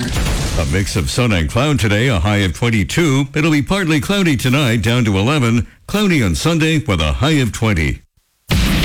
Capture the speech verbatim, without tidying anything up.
A mix of sun and cloud today, a high of twenty-two. It'll be partly cloudy tonight, down to eleven. Cloudy on Sunday with a high of twenty.